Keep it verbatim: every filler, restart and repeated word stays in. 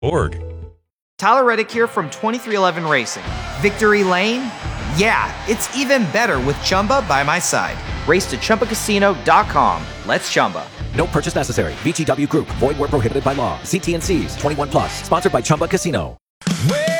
Org. Tyler Reddick here from twenty-three eleven Racing. Victory Lane? Yeah, it's even better with Chumba by my side. Race to Chumba Casino dot com. Let's Chumba. No purchase necessary. V G W Group. Void where prohibited by law. See T and C's. twenty-one plus. Sponsored by Chumba Casino.